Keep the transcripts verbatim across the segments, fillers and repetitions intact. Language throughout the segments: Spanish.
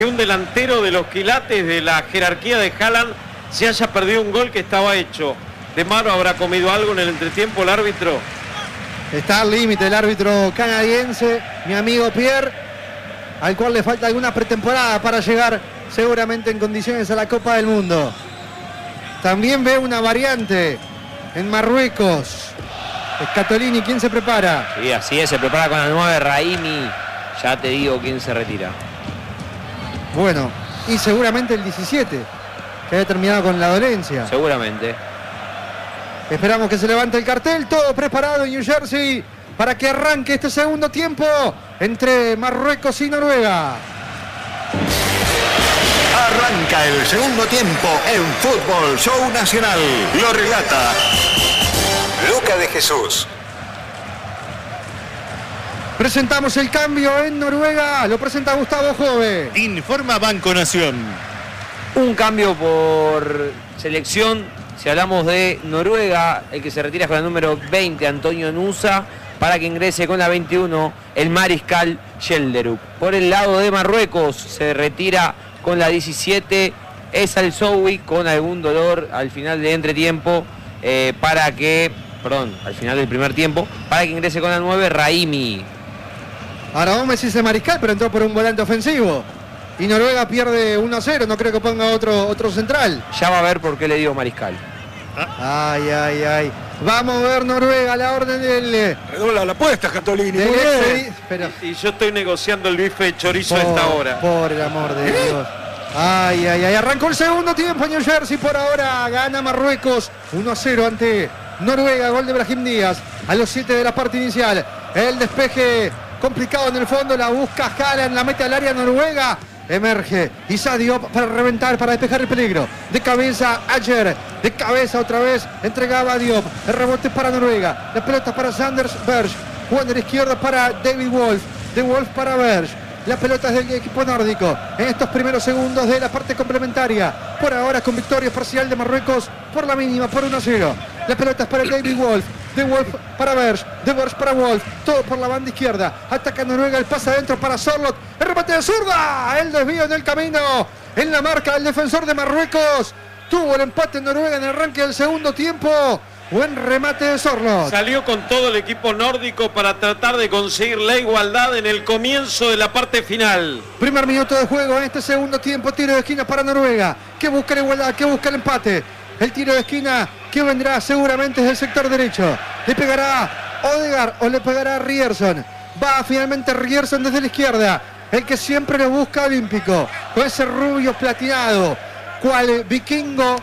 Que un delantero de los quilates de la jerarquía de Haaland se haya perdido un gol que estaba hecho. ¿De mano habrá comido algo en el entretiempo el árbitro? Está al límite el árbitro canadiense, mi amigo Pierre, al cual le falta alguna pretemporada para llegar seguramente en condiciones a la Copa del Mundo. También ve una variante en Marruecos. Scatolini, ¿quién se prepara? Sí, así es, se prepara con la nueve, Raimi. Ya te digo quién se retira. Bueno, y seguramente el diecisiete, que haya terminado con la dolencia. Seguramente. Esperamos que se levante el cartel, todo preparado en New Jersey para que arranque este segundo tiempo entre Marruecos y Noruega. Arranca el segundo tiempo en Fútbol Show Nacional. Lo relata Luca de Jesús. Presentamos el cambio en Noruega, lo presenta Gustavo Jove. Informa Banco Nación. Un cambio por selección, si hablamos de Noruega, el que se retira con la número veinte, Antonio Nusa, para que ingrese con la veintiuno, el mariscal Yelderup. Por el lado de Marruecos, se retira con la diecisiete, es al Zoui, con algún dolor al final de entretiempo, eh, para que, perdón, al final del primer tiempo, para que ingrese con la nueve, Raimi. Ahora vos me decís el mariscal, pero entró por un volante ofensivo. Y Noruega pierde uno a cero, no creo que ponga otro, otro central. Ya va a ver por qué le digo mariscal. Ay, ay, ay. Vamos a ver Noruega, la orden del... Redobla la apuesta, Scatolini. del Muy ex- bien. pero, Y yo estoy negociando el bife de chorizo por, a esta hora. por el amor de Dios. Ay, ay, ay. Arrancó el segundo tiempo en New Jersey. Por ahora gana Marruecos uno a cero ante Noruega. Gol de Brahim Díaz a los siete de la parte inicial. El despeje complicado en el fondo. La busca Haaland, la mete al área Noruega. Emerge Issa Diop para reventar, para despejar el peligro. De cabeza Ayer, de cabeza otra vez entregaba a Diop. El rebote para Noruega, la pelota para Sanders Berge, jugando a la izquierda para David Wolf, de Wolf para Berge. La pelota es del equipo nórdico en estos primeros segundos de la parte complementaria. Por ahora con victoria parcial de Marruecos por la mínima, por uno a cero. La pelota es para David Wolf, de Wolf para Berge, de Berge para Wolf, todo por la banda izquierda. Ataca Noruega, el pase adentro para Sorloth, el remate de zurda, el desvío en el camino, en la marca del defensor de Marruecos. Tuvo el empate en Noruega en el arranque del segundo tiempo. Buen remate de Sorloth. Salió con todo el equipo nórdico para tratar de conseguir la igualdad en el comienzo de la parte final. Primer minuto de juego en este segundo tiempo, tiro de esquina para Noruega, que busca la igualdad, que busca el empate. El tiro de esquina que vendrá seguramente desde el sector derecho. Le pegará Odegaard o le pegará Ryerson. Va finalmente Ryerson desde la izquierda, el que siempre lo busca olímpico, con ese rubio platinado, cual vikingo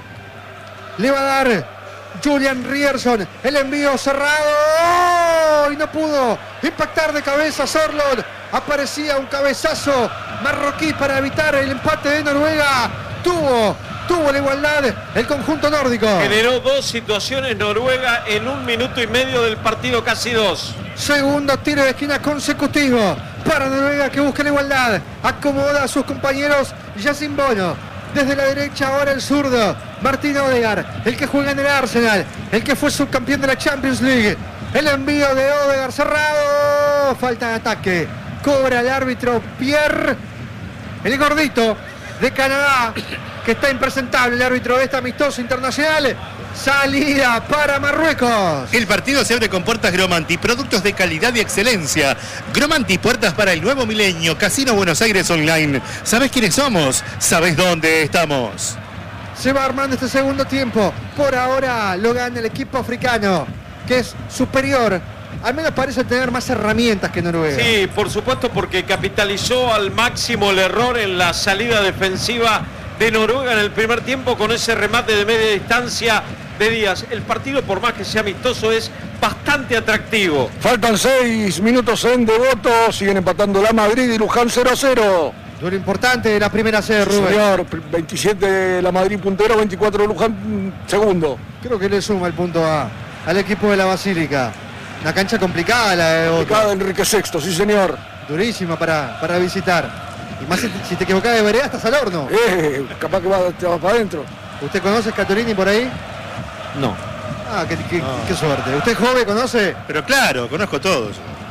le va a dar Julian Ryerson. El envío cerrado, ¡oh! Y no pudo impactar de cabeza Sorloth. Aparecía un cabezazo marroquí para evitar el empate de Noruega. Tuvo Tuvo la igualdad el conjunto nórdico. Generó dos situaciones Noruega en un minuto y medio del partido, casi dos. Segundo tiro de esquina consecutivo para Noruega, que busca la igualdad. Acomoda a sus compañeros Yacine Bono. Desde la derecha ahora el zurdo Martín Odegaard, el que juega en el Arsenal, el que fue subcampeón de la Champions League. El envío de Odegaard cerrado. Falta de ataque. Cobra el árbitro Pierre, el gordito de Canadá, que está impresentable, el árbitro de este amistoso internacional. Salida para Marruecos. El partido se abre con puertas Gromanti, productos de calidad y excelencia. Gromanti, puertas para el nuevo milenio. Casino Buenos Aires Online. ¿Sabés quiénes somos? ¿Sabés dónde estamos? Se va armando este segundo tiempo. Por ahora lo gana el equipo africano, que es superior. Al menos parece tener más herramientas que Noruega. Sí, por supuesto, porque capitalizó al máximo el error en la salida defensiva de Noruega en el primer tiempo con ese remate de media distancia de Díaz. El partido, por más que sea amistoso, es bastante atractivo. Faltan seis minutos en Devoto, siguen empatando la Madrid y Luján cero a cero. Duelo importante de la primera serie, Rubén. Señor, veintisiete la Madrid puntero, veinticuatro Luján segundo. Creo que le suma el punto A al equipo de la Basílica. Una cancha complicada la de Devoto. Complicada Enrique sexto, sí señor. Durísima para, para visitar. Y más si, si te equivocás de vereda, estás al horno. Eh, capaz que va, te vas para adentro. ¿Usted conoce Scatolini por ahí? No. Ah, qué, qué, qué suerte. ¿Usted joven conoce? Pero claro, conozco todos.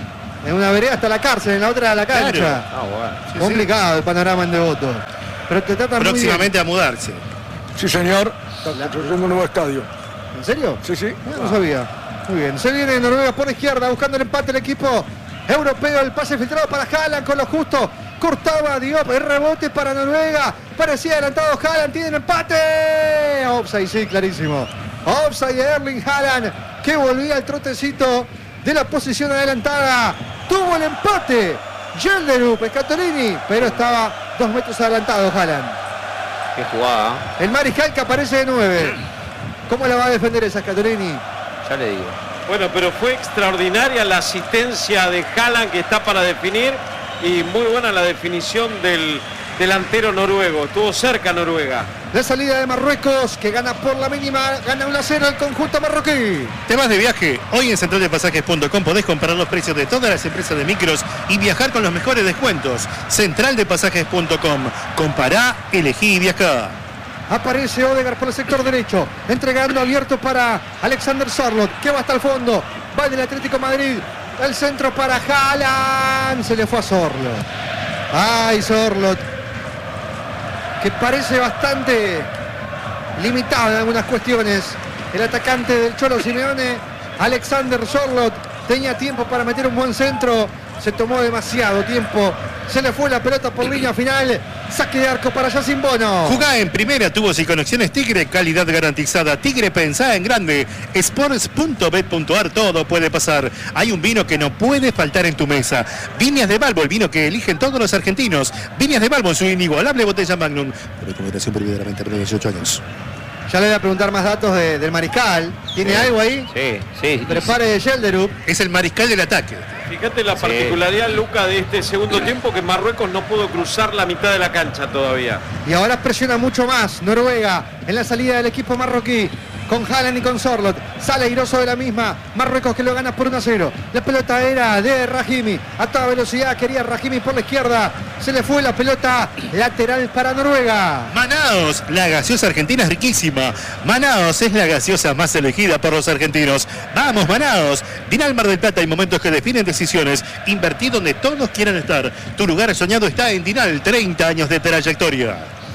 En una vereda está la cárcel, en la otra la cancha. Claro. Ah, bueno. Sí, Complicado sí. El panorama en Devoto. Pero te tratan próximamente a mudarse. Sí, señor. Está construyendo un nuevo estadio. ¿En serio? Sí, sí. No, no sabía. Muy bien. Se viene Noruega por la izquierda buscando el empate el equipo europeo. El pase filtrado para Haaland con lo justo. Cortaba Diop. El rebote para Noruega. Parecía adelantado Haaland. Tiene el empate. Offside, sí, clarísimo. Offside de Erling Haaland, que volvía al trotecito de la posición adelantada. Tuvo el empate Gelderup, Scatolini, pero estaba dos metros adelantado Haaland. Qué jugada. El mariscal que aparece de nueve. ¿Cómo la va a defender esa Scatolini? Ya le digo. Bueno, pero fue extraordinaria la asistencia de Haaland, que está para definir, y muy buena la definición del delantero noruego. Estuvo cerca Noruega. La salida de Marruecos, que gana por la mínima, gana uno a cero el conjunto marroquí. ¿Te vas de viaje? Hoy en central de pasajes punto com podés comprar los precios de todas las empresas de micros y viajar con los mejores descuentos. central de pasajes punto com. Compará, elegí y viajá. Aparece Odegaard por el sector derecho, entregando abierto para Alexander Sørloth, que va hasta el fondo. Va del Atlético Madrid. El centro para Haaland. Se le fue a Sørloth. Ay, Sørloth, que parece bastante limitado en algunas cuestiones. El atacante del Cholo Simeone, Alexander Sørloth, tenía tiempo para meter un buen centro. Se tomó demasiado tiempo. Se le fue la pelota por línea final. Saque de arco para Yacine Bono. Jugá en primera, tubos y conexiones Tigre, calidad garantizada. Tigre, pensá en grande. sports punto bet punto ar, todo puede pasar. Hay un vino que no puede faltar en tu mesa. Viñas de Balbo, el vino que eligen todos los argentinos. Viñas de Balbo, su inigualable botella Magnum. Recomendación prohibidamente de dieciocho años. Ya le voy a preguntar más datos de, del mariscal. ¿Tiene Sí. algo ahí? Sí, sí. Prepare de Gelderup. Es el mariscal del ataque. Fíjate la Sí. particularidad, Luca, de este segundo tiempo, que Marruecos no pudo cruzar la mitad de la cancha todavía. Y ahora presiona mucho más Noruega en la salida del equipo marroquí. Con Haaland y con Sørloth. Sale airoso de la misma. Marruecos que lo gana por uno a cero. La pelota era de Rahimi. A toda velocidad quería Rahimi por la izquierda. Se le fue la pelota lateral para Noruega. Manaos, la gaseosa argentina es riquísima. Manaos es la gaseosa más elegida por los argentinos. Vamos, Manaos. Dinal Mar del Plata, hay momentos que definen decisiones. Invertí donde todos quieran estar. Tu lugar soñado está en Dinal, treinta años de trayectoria.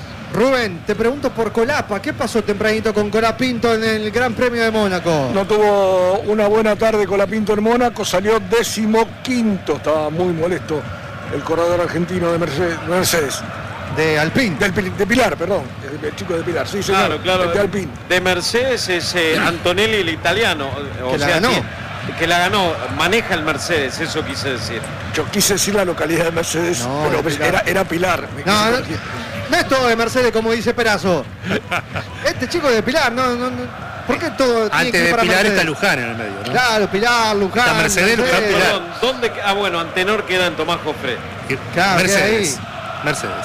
Rubén, te pregunto por Colapa. ¿Qué pasó tempranito con Colapinto en el Gran Premio de Mónaco? No tuvo una buena tarde con la Pinto en Mónaco, salió décimo quinto, estaba muy molesto el corredor argentino de Mercedes. Mercedes. De Alpine. Del, de Pilar, perdón, el, el chico de Pilar, sí, señor, Claro, claro. de Alpine. De Mercedes es eh, Antonelli, el italiano. O Que la sea, ganó. Que, que la ganó. Maneja el Mercedes, eso quise decir. Yo quise decir la localidad de Mercedes, No, pero de pues Pilar. era, era Pilar. me No, quise no, corregir. no es todo de Mercedes, como dice Perazo. Este chico de Pilar, no, no, no. ¿Por qué todo tiene que Antes ir de para Pilar Mercedes? está Luján en el medio, ¿no? Claro, Pilar, Luján. Está Mercedes, Luján, Pilar. Perdón, ¿dónde? Ah, bueno, Antenor queda en Tomás Jofré. Claro, Mercedes. queda Mercedes.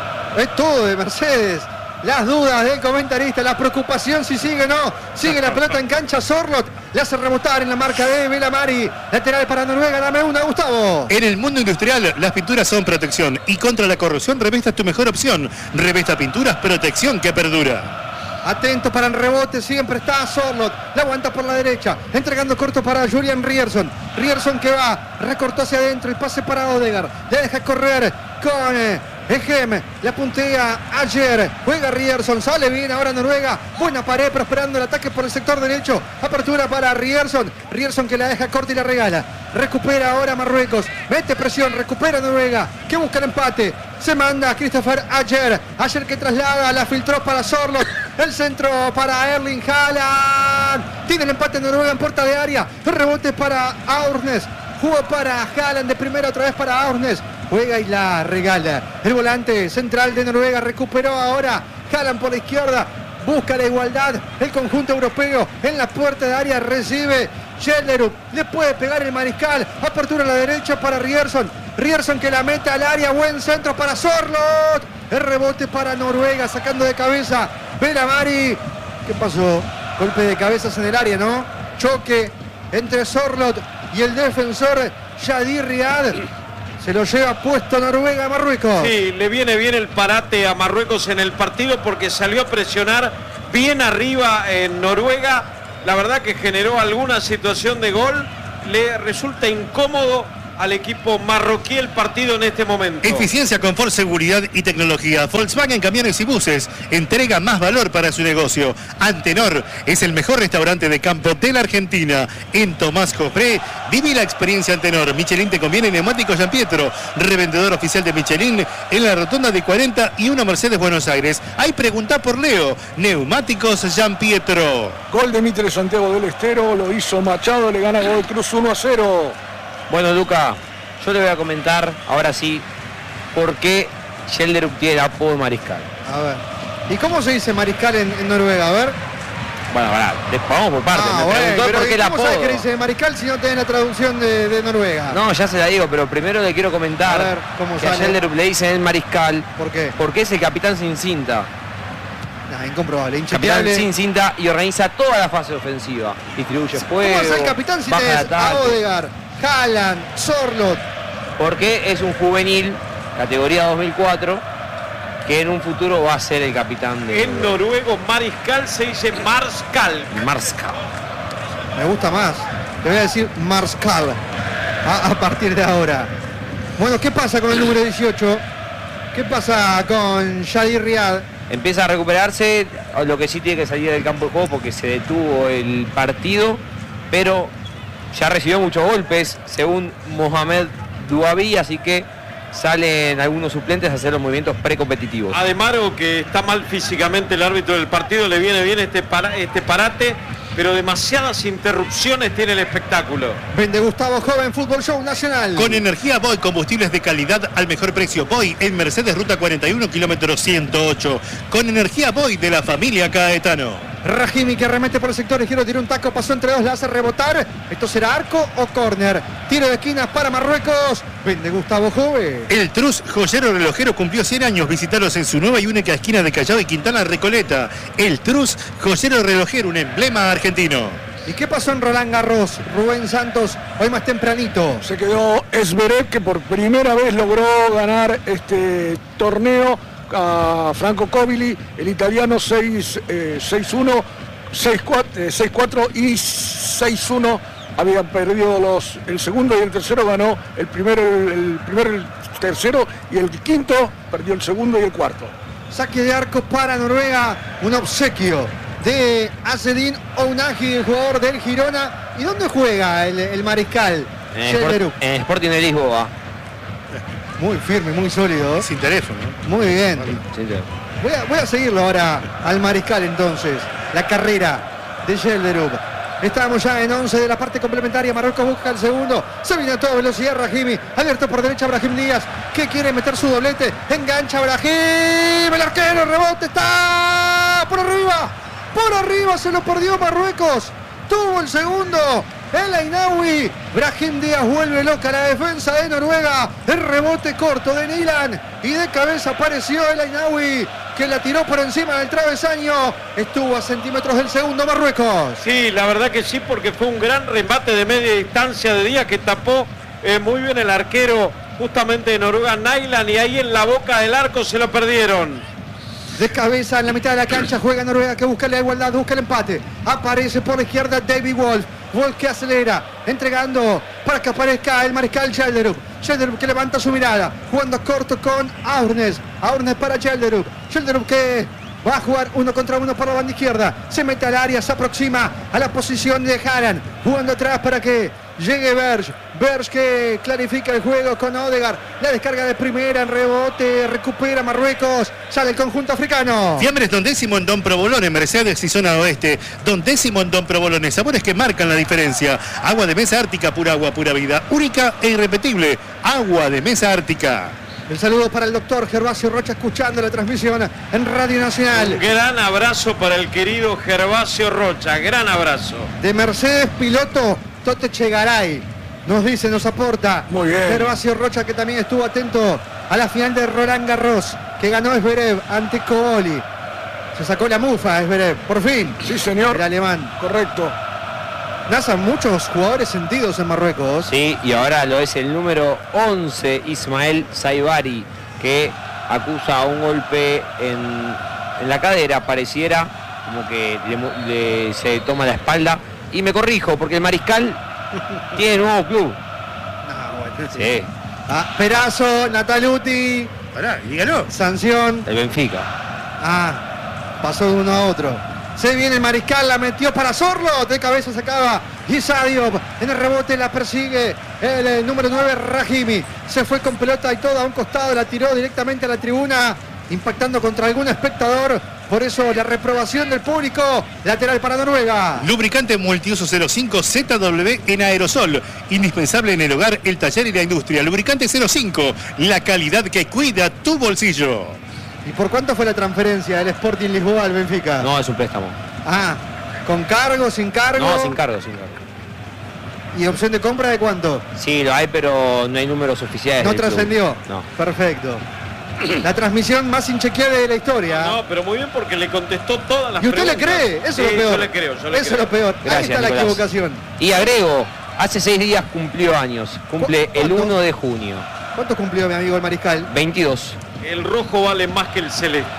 Es todo de Mercedes. Las dudas del comentarista, la preocupación si sigue o no. Sigue la pelota en cancha. Sørloth le hace rebotar en la marca de Belamari. Lateral para Noruega. Dame una, Gustavo. En el mundo industrial, las pinturas son protección. Y contra la corrosión, Revesta es tu mejor opción. Revesta Pinturas, protección que perdura. Atento para el rebote, siempre está Sørloth. La aguanta por la derecha, entregando corto para Julian Ryerson. Ryerson que va, recortó hacia adentro y pase para Odegaard. Le deja correr con eh, Egem. La puntea ayer. Juega Ryerson, sale bien ahora Noruega. Buena pared, pero esperando el ataque por el sector derecho. Apertura para Ryerson. Ryerson que la deja corta y la regala. Recupera ahora Marruecos. Mete presión, recupera Noruega. Que busca el empate. Se manda a Christopher Ayer. Ayer que traslada, la filtró para Sørloth. El centro para Erling Haaland. Tiene el empate Noruega en puerta de área. El rebote para Aurnes. Jugó para Haaland de primera, otra vez para Aurnes. Juega y la regala. El volante central de Noruega recuperó ahora. Haaland por la izquierda. Busca la igualdad. El conjunto europeo en la puerta de área recibe. Gelderup. Le puede pegar el mariscal. Apertura a la derecha para Ryerson. Ryerson que la mete al área. Buen centro para Sørloth. El rebote para Noruega. Sacando de cabeza Belamari. ¿Qué pasó? Golpe de cabezas en el área, ¿no? Choque entre Sørloth y el defensor Yadir Riad. Se lo lleva puesto Noruega a Marruecos. Sí, le viene bien el parate a Marruecos en el partido porque salió a presionar bien arriba en Noruega. La verdad que generó alguna situación de gol. Le resulta incómodo al equipo marroquí el partido en este momento. Eficiencia, confort, seguridad y tecnología. Volkswagen Camiones y Buses entrega más valor para su negocio. Antenor es el mejor restaurante de campo de la Argentina. En Tomás Jofré, viví la experiencia Antenor. Michelin te conviene, Neumáticos San Pietro, revendedor oficial de Michelin en la rotonda de cuarenta y una Mercedes Buenos Aires. Ahí preguntá por Leo. Neumáticos San Pietro. Gol de Mitre Santiago del Estero, lo hizo Machado, le gana Godoy Cruz uno a cero. Bueno, Luca, yo le voy a comentar, ahora sí, por qué Schjelderup tiene el apodo de Mariscal. A ver. ¿Y cómo se dice Mariscal en, en Noruega? A ver. Bueno, pará, vamos por partes. Ah, Me bueno, preguntó pero por qué el ¿cómo apodo. sabes que dice Mariscal si no tenés la traducción de, de Noruega? No, ya se la digo, pero primero le quiero comentar A ver, ¿cómo que a sale? Schjelderup le dicen el Mariscal ¿Por qué? porque es el capitán sin cinta. Nah, incomprobable, Capitán inchequeable. sin cinta y organiza toda la fase ofensiva. Distribuye fuego, ¿Cómo es el capitán si baja de tenés a ataque. Odegaard, Haaland, Sorloth? Porque es un juvenil, categoría dos mil cuatro, que en un futuro va a ser el capitán de En noruego, Mariscal se dice Marskal. Marska. Me gusta más. Te voy a decir Marskal a, a partir de ahora. Bueno, ¿qué pasa con el número dieciocho? ¿Qué pasa con Shadir Riad? Empieza a recuperarse, lo que sí tiene que salir del campo de juego porque se detuvo el partido, pero ya recibió muchos golpes, según Mohamed Duabi, así que salen algunos suplentes a hacer los movimientos precompetitivos. Además, que está mal físicamente el árbitro del partido, le viene bien este, para, este parate, pero demasiadas interrupciones tiene el espectáculo. Vende Gustavo Joven, Fútbol Show Nacional. Con energía Boy, combustibles de calidad al mejor precio. Boy en Mercedes, ruta cuarenta y uno, kilómetro ciento ocho. Con energía Boy de la familia Caetano. Rahimi que remete por el sector izquierdo, tiró un taco, pasó entre dos, la hace rebotar. ¿Esto será arco o córner? Tiro de esquinas para Marruecos. Vende Gustavo Joven. El Trus Joyero Relojero cumplió cien años. Visitaros en su nueva y única esquina de Callao y Quintana Recoleta. El Trus Joyero Relojero, un emblema argentino. ¿Y qué pasó en Roland Garros? Rubén Santos, hoy más tempranito. Se quedó Zverev, que por primera vez logró ganar este torneo a Franco Covili, el italiano seis uno, seis cuatro y seis uno. Habían perdido los, el segundo y el tercero, ganó el primero, el, el primero, el tercero y el quinto, perdió el segundo y el cuarto. Saque de arco para Noruega, un obsequio de Azedin Ounahi, el jugador del Girona. ¿Y dónde juega el, el mariscal? En Sport, en Sporting de Lisboa. Muy firme, muy sólido. Sin teléfono. Muy bien. Sí, sí. Voy a, voy a seguirlo ahora al mariscal entonces. La carrera de Schjelderup. Estamos ya en once de la parte complementaria. Marruecos busca el segundo. Se viene a toda velocidad Rahimi. Abierto por derecha Brahim Díaz, que quiere meter su doblete. Engancha Brahim. El arquero, rebote, está por arriba. Por arriba se lo perdió Marruecos. Tuvo el segundo. El Ainaoui. Brahim Díaz vuelve loca la defensa de Noruega. El rebote corto de Nilan. Y de cabeza apareció el Ainaoui, que la tiró por encima del travesaño. Estuvo a centímetros del segundo Marruecos. Sí, la verdad que sí, porque fue un gran remate de media distancia de Díaz que tapó eh, muy bien el arquero justamente de Noruega, Nilan, y ahí en la boca del arco se lo perdieron. De cabeza en la mitad de la cancha juega Noruega, que busca la igualdad, busca el empate. Aparece por la izquierda David Wolf. Wolf que acelera, entregando para que aparezca el mariscal Schjelderup. Schjelderup que levanta su mirada, jugando corto con Aurnes. Aurnes para Schjelderup. Schjelderup que va a jugar uno contra uno por la banda izquierda. Se mete al área, se aproxima a la posición de Haaland. Jugando atrás para que llegue Berge. Berge que clarifica el juego con Odegaard. La descarga de primera en rebote. Recupera Marruecos. Sale el conjunto africano. Fiambres Don Décimo en Don Provolone, en Mercedes y zona oeste. Don Décimo en Don Provolone. Sabores que marcan la diferencia. Agua de mesa ártica, pura agua, pura vida. Única e irrepetible. Agua de mesa ártica. El saludo para el doctor Gervasio Rocha, escuchando la transmisión en Radio Nacional. Un gran abrazo para el querido Gervasio Rocha. Gran abrazo. De Mercedes, piloto Tote Chegaray. Nos dice, nos aporta. Muy bien. Gervasio Rocha, que también estuvo atento a la final de Roland Garros, que ganó Zverev ante Cooli. Se sacó la mufa Zverev, por fin. Sí, señor. El alemán. Correcto. Nacen muchos jugadores sentidos en Marruecos. Sí, y ahora lo es el número once, Ismael Saibari, que acusa un golpe en, en la cadera, pareciera como que le, le, se toma la espalda. Y me corrijo, porque el mariscal tiene nuevo club. No, bueno. Sí. Ah, Perazo, Nataluti. Pará, dígalo. Sanción. El Benfica. Ah, pasó de uno a otro. Se viene el Mariscal, la metió para Sorlo. De cabeza se acaba. Y Sadio en el rebote la persigue el, el número nueve, Rahimi. Se fue con pelota y todo a un costado. La tiró directamente a la tribuna, impactando contra algún espectador. Por eso la reprobación del público. Lateral para Noruega. Lubricante multiuso cero cinco Z W en aerosol. Indispensable en el hogar, el taller y la industria. Lubricante cero cinco. La calidad que cuida tu bolsillo. ¿Y por cuánto fue la transferencia del Sporting Lisboa al Benfica? No, es un préstamo. Ah, ¿con cargo, sin cargo? No, sin cargo, sin cargo. ¿Y opción de compra de cuánto? Sí, lo hay, pero no hay números oficiales. ¿No del club. trascendió? No. Perfecto. La transmisión más inchequeable de la historia. No, pero muy bien porque le contestó todas las ¿Y usted preguntas. le cree? Eso Sí, es lo peor. yo le creo, yo le Eso creo. es lo peor. Ahí Gracias, está la Nicolás. equivocación. Y agrego, hace seis días cumplió años. Cumple ¿Cu- el cuánto? uno de junio. ¿Cuánto cumplió mi amigo el Mariscal? veintidós. El rojo vale más que el celeste.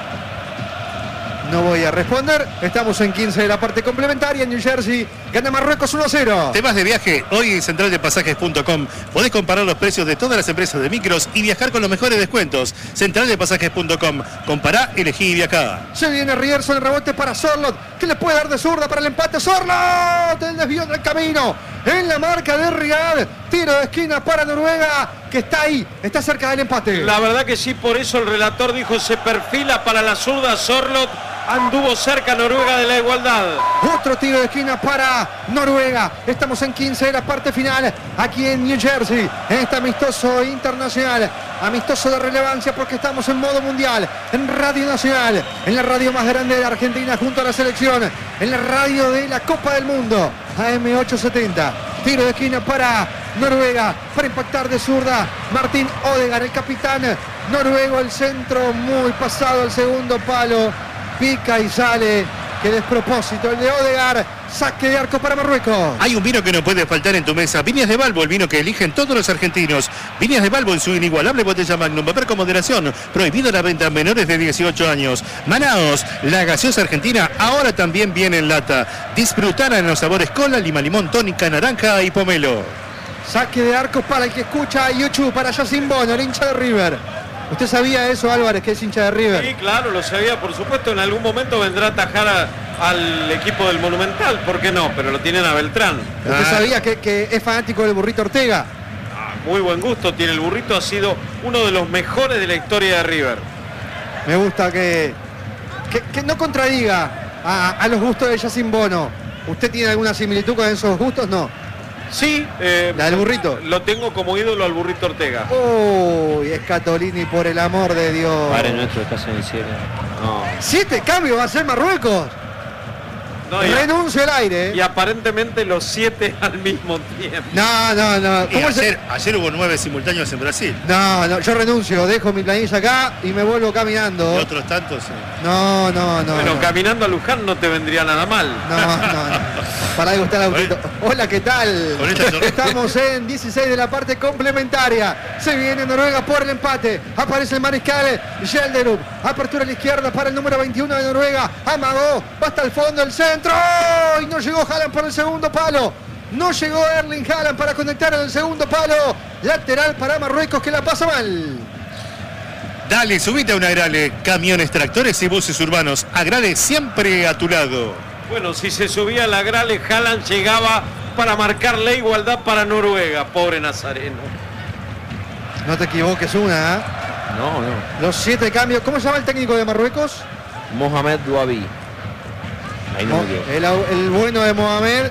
No voy a responder. Estamos en quince de la parte complementaria. En New Jersey gana Marruecos uno a cero. ¿Te vas de viaje? Hoy en central de pasajes punto com podés comparar los precios de todas las empresas de micros y viajar con los mejores descuentos. central de pasajes punto com. Compará, elegí y viajá. Se viene Rierson, el rebote para Sorlot, que le puede dar de zurda para el empate. Sorlot, el desvío del camino. En la marca de Riyad. Tiro de esquina para Noruega, que está ahí, está cerca del empate. La verdad que sí, por eso el relator dijo se perfila para la zurda Sorlot. Anduvo cerca Noruega de la igualdad. Otro tiro de esquina para Noruega. Estamos en quince de la parte final, aquí en New Jersey, en este amistoso internacional, amistoso de relevancia porque estamos en modo mundial, en Radio Nacional, en la radio más grande de la Argentina junto a la selección, en la radio de la Copa del Mundo, A M ochocientos setenta. Tiro de esquina para Noruega, para impactar de zurda, Martín Odegaard, el capitán noruego, el centro muy pasado al segundo palo. Pica y sale. Qué despropósito el de Odegaard. Saque de arco para Marruecos. Hay un vino que no puede faltar en tu mesa. Viñas de Balbo, el vino que eligen todos los argentinos. Viñas de Balbo en su inigualable botella Magnum. Beber con moderación. Prohibido la venta a menores de dieciocho años. Manaos, la gaseosa argentina, ahora también viene en lata. Disfrutar en los sabores cola, lima, limón, tónica, naranja y pomelo. Saque de arco para el que escucha YouTube, para Yacine Bono, el hincha de River. ¿Usted sabía eso, Álvarez, que es hincha de River? Sí, claro, lo sabía, por supuesto, en algún momento vendrá a atajar a- al equipo del Monumental, ¿por qué no? Pero lo tienen a Beltrán. ¿Usted Ah. sabía que, que es fanático del burrito Ortega? Ah, muy buen gusto tiene el burrito, ha sido uno de los mejores de la historia de River. Me gusta que, que, que no contradiga a, a los gustos de Yacine Bono. ¿Usted tiene alguna similitud con esos gustos? No. Sí, eh, ¿La del burrito? lo tengo como ídolo al burrito Ortega. Uy, Escatolini, por el amor de Dios. Padre nuestro que estás en el cielo. No. Siete cambios va a ser Marruecos. No, y, Renuncio al aire. y aparentemente los siete al mismo tiempo. No, no, no. Y ¿Cómo se- ayer, ayer hubo nueve simultáneos en Brasil. No, no, yo renuncio, dejo mi planilla acá y me vuelvo caminando. Y otros tantos. eh. No, no, no. Bueno, no. caminando a Luján no te vendría nada mal. No, no, no. Para algo está el autito. Hola, ¿qué tal? Con esta sonrisa. Estamos en dieciséis de la parte complementaria. Se viene Noruega por el empate. Aparece el mariscal Gelderup. Apertura a la izquierda para el número veintiuno de Noruega. Amagó. Va hasta el fondo el centro. Y no llegó Haaland por el segundo palo. No llegó Erling Haaland para conectar en el segundo palo. Lateral para Marruecos que la pasa mal. Dale, subite a un Agrale. Camiones, tractores y buses urbanos. Agrale siempre a tu lado. Bueno, si se subía a la Grale, Haaland llegaba para marcar la igualdad para Noruega. Pobre Nazareno. No te equivoques una, ¿eh? No, no. Los siete cambios. ¿Cómo se llama el técnico de Marruecos? Mohamed Douabi. Ahí no me equivoco. El, au- el bueno de Mohamed.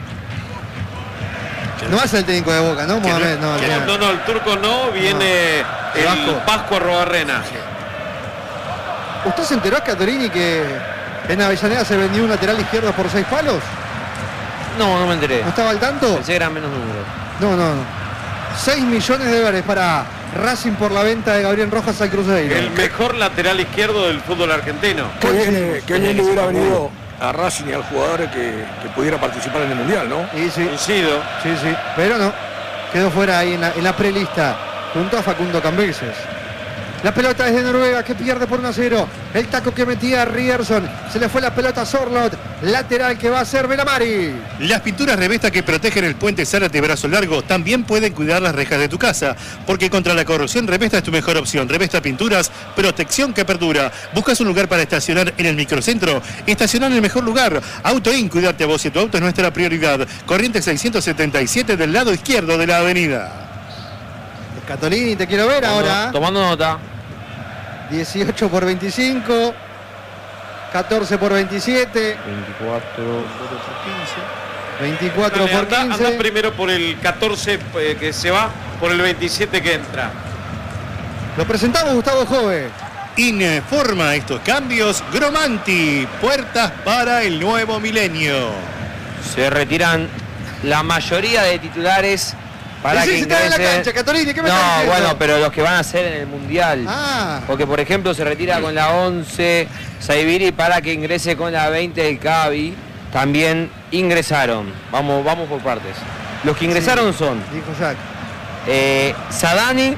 No es el técnico de Boca, ¿no? Que no- Mohamed, no. que no. No, no, el turco no, viene El el Vasco. Vasco Arrobarrena. ¿Usted se enteró, Scatorini, que en Avellaneda se vendió un lateral izquierdo por seis palos? No, no me enteré. ¿No estaba al tanto? Pensé que eran menos números. No, no, no. seis millones de dólares para Racing por la venta de Gabriel Rojas al Cruzeiro. El mejor lateral izquierdo del fútbol argentino. Qué bien, qué bien le hubiera ser venido a Racing y al jugador que, que pudiera participar en el Mundial, ¿no? Y sí, Coincido. sí, sí. Pero no. Quedó fuera ahí en la, en la prelista junto a Facundo Cambeses. La pelota es de Noruega, que pierde por uno a cero. El taco que metía Ryerson. Se le fue la pelota a Sorloth. Lateral que va a ser Belamari. Las pinturas Revesta que protegen el puente Zárate brazo largo también pueden cuidar las rejas de tu casa, porque contra la corrosión Revesta es tu mejor opción. Revesta Pinturas, protección que perdura. ¿Buscas un lugar para estacionar en el microcentro? Estacionar en el mejor lugar. Autoin, cuidarte a vos y tu auto es nuestra prioridad. Corrientes seiscientos setenta y siete del lado izquierdo de la avenida. Scatolini, te quiero ver Tomando, ahora. tomando nota. dieciocho por veinticinco. catorce por veintisiete. veinticuatro. veinticuatro Dale, por anda, anda quince. primero por el catorce eh, que se va, por el veintisiete que entra. Lo presentamos, Gustavo Jove. Informa estos cambios Gromanti, puertas para el nuevo milenio. Se retiran la mayoría de titulares para Sí, que sí, está en la ingresen. cancha, Catolini, ¿qué me No, estás diciendo? bueno, pero los que van a ser en el Mundial. Ah, Porque, por ejemplo, se retira con la once Saibiri para que ingrese con la veinte el Cavi. También ingresaron. Vamos, vamos por partes. Los que ingresaron son dijo Jack. eh, Sadani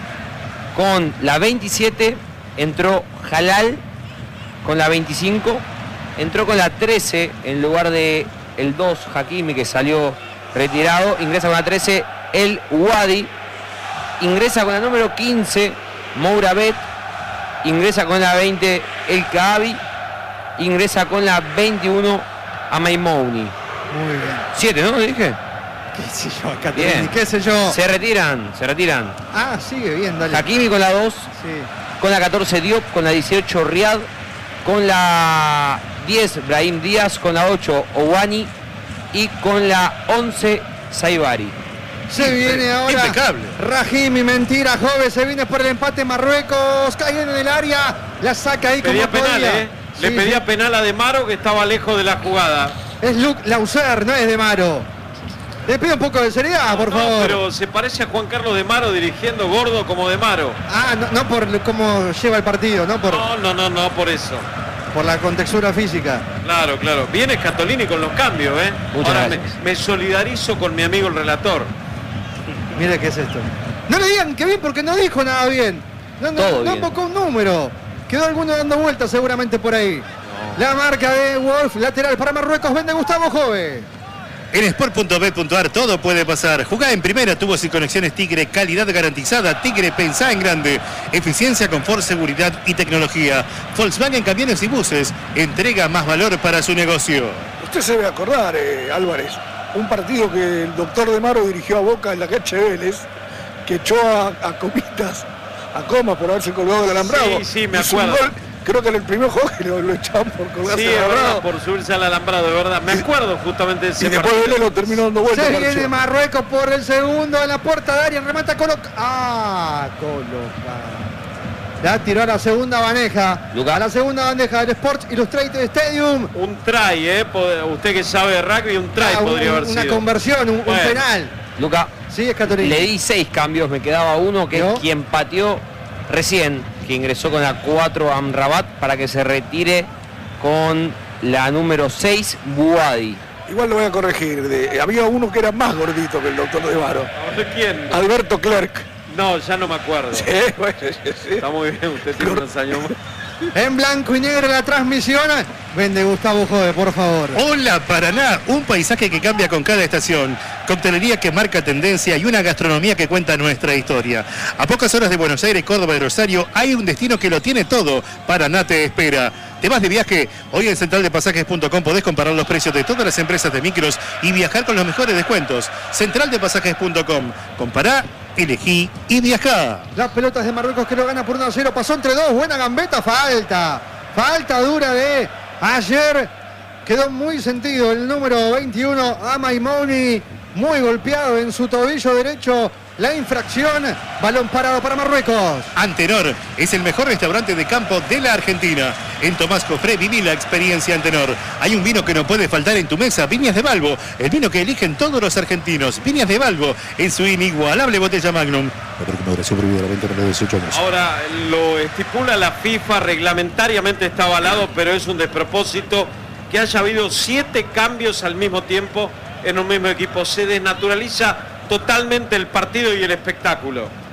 con la veintisiete, entró Halal con la veinticinco, entró con la trece en lugar de el dos Hakimi que salió retirado, ingresa con la trece el Wadi, ingresa con la número quince Mourabet, ingresa con la veinte el Kaabi, ingresa con la veintiuno Amaimouni. Muy bien. siete, ¿no? ¿Dije? ¿Qué sé yo, Catolini? Bien. ¿Qué sé yo? Se retiran, se retiran. Ah, sigue bien, dale. Hakimi con la dos, Sí. con la catorce Diop, con la dieciocho Riyad, con la diez Brahim Díaz, con la ocho Owani y con la once Saibari. Se viene ahora impecable. Rahimi, mentira, Jove, se viene por el empate Marruecos, cae en el área, la saca ahí como Pedía penal, podía. ¿eh? Le Sí, pedía sí. penal a De Maro que estaba lejos de la jugada. Es Luke Lauser, no es de Maro. Le pido un poco de seriedad, por No, favor. pero se parece a Juan Carlos De Maro dirigiendo gordo como De Maro. Ah, no, no por cómo lleva el partido, no por, No, no, no, no, por eso. por la contextura física. Claro, claro. Viene Scatolini con los cambios, ¿eh? Muchas Ahora me, gracias. me solidarizo con mi amigo el relator. Mire qué es esto. No le digan que bien porque no dijo nada bien. No, no, Todo no bien. invocó un número. Quedó alguno dando vueltas seguramente por ahí. La marca de Wolf, lateral para Marruecos, vende Gustavo Jove. En sport punto bet punto ar todo puede pasar. Jugá en primera, tubos y conexiones Tigre, calidad garantizada. Tigre, pensá en grande. Eficiencia, confort, seguridad y tecnología. Volkswagen Camiones y Buses, entrega más valor para su negocio. Usted se debe acordar, eh, Álvarez, un partido que el doctor De Maro dirigió a Boca en la cancha de Vélez, que echó a, a Comitas, a Comas por haberse colgado del alambrado. Sí, sí, me Hizo un acuerdo. gol, creo que en el primer juego que lo, lo echaban por colgarse Sí, del es verdad, alambrado. por subirse al alambrado, de verdad. Me acuerdo justamente de ese Y después partido. Vélez lo terminó dando vuelta. Se marchó. viene Marruecos por el segundo en la puerta de área, remata Coloca. Ah, Coloca. La tiró a la segunda bandeja. Luca. A la segunda bandeja del Sports Illustrated Stadium. Un try, ¿eh? Pod- Usted que sabe de rugby, un try Ah, un- podría haber una sido. conversión, un, un Bueno. penal. Luca, Sí, es Catolini. le di seis cambios, me quedaba uno que ¿Yo? es quien pateó recién, que ingresó con la cuatro Amrabat para que se retire con la número seis Buadi. Igual lo voy a corregir. de- había uno que era más gordito que el doctor De Maro. A ver, ¿quién? Alberto Clerc. No, ya no me acuerdo. Sí, bueno, sí, sí. Está muy bien, usted tiene unos años más. En blanco y negro la transmisión. Vende Gustavo Jove, por favor. Hola Paraná, un paisaje que cambia con cada estación, coctelería que marca tendencia y una gastronomía que cuenta nuestra historia. A pocas horas de Buenos Aires, Córdoba y Rosario hay un destino que lo tiene todo. Paraná te espera. ¿Te vas de viaje? Hoy en central de pasajes punto com podés comparar los precios de todas las empresas de micros y viajar con los mejores descuentos. central de pasajes punto com. Compará, elegí y viajá. Las pelotas de Marruecos que lo gana por uno a cero. Pasó entre dos. Buena gambeta. Falta. Falta dura de ayer. Quedó muy sentido el número veintiuno. Amaimouni. Muy golpeado en su tobillo derecho. La infracción. Balón parado para Marruecos. Antenor es el mejor restaurante de campo de la Argentina. En Tomás Cofré viví la experiencia Antenor. Hay un vino que no puede faltar en tu mesa, Viñas de Balbo, el vino que eligen todos los argentinos. Viñas de Balbo en su inigualable botella Magnum. Ahora lo estipula la FIFA, reglamentariamente está avalado, pero es un despropósito que haya habido siete cambios al mismo tiempo en un mismo equipo. Se desnaturaliza totalmente el partido y el espectáculo.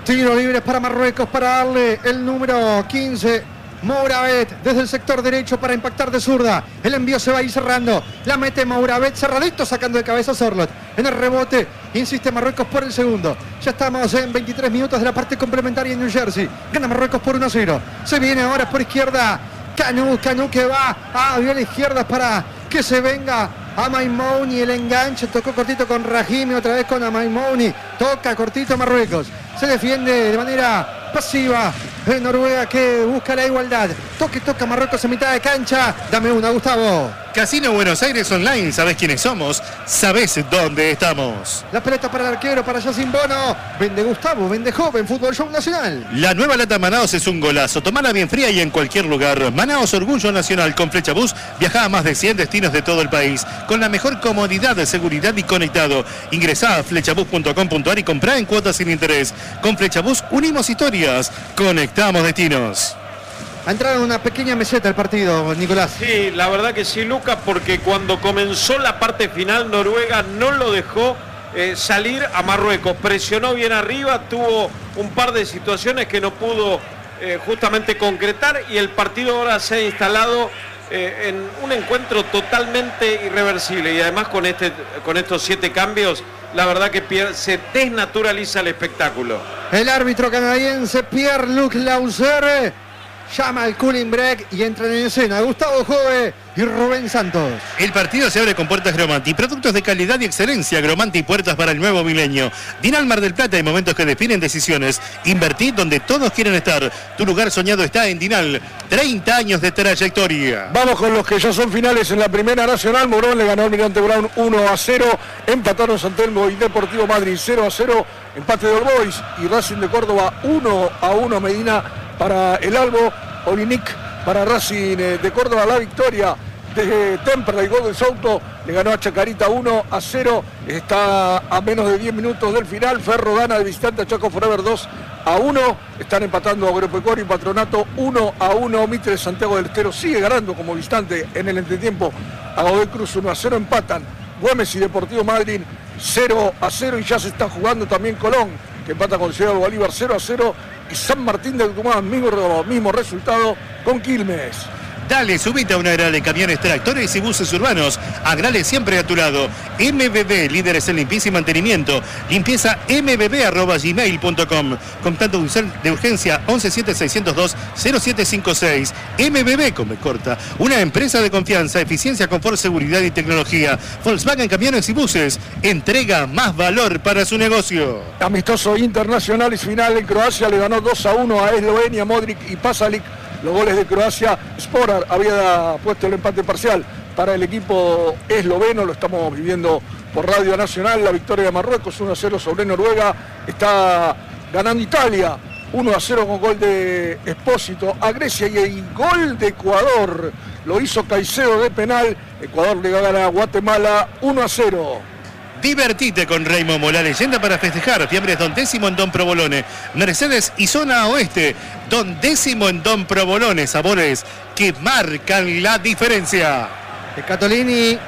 Tiro libre para Marruecos para darle el número quince. Mouravet desde el sector derecho para impactar de zurda. El envío se va a ir cerrando. La mete Mouravet cerradito, sacando de cabeza a Sorloth. En el rebote insiste Marruecos por el segundo. Ya estamos en veintitrés minutos de la parte complementaria en New Jersey. Gana Marruecos por uno a cero. Se viene ahora por izquierda Canu, Canu que va a la izquierda para que se venga a Maimouni. El enganche tocó cortito con Rahimi, otra vez con Maimouni. Toca cortito Marruecos. Se defiende de manera pasiva en Noruega, que busca la igualdad. Toque, toca Marruecos en mitad de cancha. Dame una, Gustavo. Casino Buenos Aires Online, ¿sabés quiénes somos? ¿Sabés dónde estamos? La pelota para el arquero, para Yacine Bono. Vende Gustavo, vende joven, Fútbol Show Nacional. La nueva lata Manaos es un golazo. Tomala bien fría y en cualquier lugar. Manaos, orgullo nacional. Con Flechabús viaja a más de cien destinos de todo el país. Con la mejor comodidad, de seguridad y conectado. Ingresá a flechabús punto com punto ar y comprá en cuotas sin interés. Con Flechabús unimos historias. Conectamos destinos. Ha entrado en una pequeña meseta el partido, Nicolás. Sí, la verdad que sí, Lucas, porque cuando comenzó la parte final, Noruega no lo dejó eh, salir a Marruecos. Presionó bien arriba, tuvo un par de situaciones que no pudo eh, justamente concretar, y el partido ahora se ha instalado eh, en un encuentro totalmente irreversible. Y además con, este, con estos siete cambios, la verdad que pier- se desnaturaliza el espectáculo. El árbitro canadiense Pierre-Luc Lauser llama al cooling break y entran en escena Gustavo Jove y Rubén Santos. El partido se abre con Puertas Gromanti, productos de calidad y excelencia. Gromanti, puertas para el nuevo milenio. Dinal Mar del Plata, hay momentos que definen decisiones. Invertid donde todos quieren estar. Tu lugar soñado está en Dinal. treinta años de trayectoria. Vamos con los que ya son finales en la Primera Nacional. Morón le ganó al Almirante Brown uno a cero. Empataron San Telmo y Deportivo Madrid cero a cero. Empate de All Boys y Racing de Córdoba uno a uno. Medina para el Albo, Olinic para Racing de Córdoba. La victoria de Temperley, gol del Souto, le ganó a Chacarita uno a cero. Está a menos de diez minutos del final. Ferro gana de visitante a Chaco Forever dos a uno. Están empatando Agropecuario y Patronato uno a uno. Mitre de Santiago del Estero sigue ganando como visitante en el entretiempo a Godoy Cruz uno a cero. Empatan Güemes y Deportivo Madryn cero a cero. Y ya se está jugando también Colón, que empata con Ciudad Bolívar cero a cero. Y San Martín de Tucumán, mismo, mismo resultado con Quilmes. Dale, subite a una era de camiones, tractores y buses urbanos. Agrale siempre a tu lado. M B B, líderes en limpieza y mantenimiento. Limpieza m b b arroba gmail punto com. Contacto de urgencia once siete seiscientos dos cero siete cinco seis. M B B con B corta. Una empresa de confianza, eficiencia, confort, seguridad y tecnología. Volkswagen Camiones y Buses. Entrega más valor para su negocio. Amistoso internacional y final en Croacia. Le ganó dos a uno a Eslovenia, Modric y Pasalic. Los goles de Croacia. Sporar había puesto el empate parcial para el equipo esloveno. Lo estamos viviendo por Radio Nacional. La victoria de Marruecos uno a cero sobre Noruega. Está ganando Italia uno a cero con gol de Espósito a Grecia. Y el gol de Ecuador lo hizo Caicedo de penal. Ecuador le gana a Guatemala uno a cero. Divertite con Raymond, la leyenda para festejar. Fiambres Don Décimo en Don Provolone. Mercedes y zona oeste. Don Décimo en Don Provolone. Sabores que marcan la diferencia. Scatolini,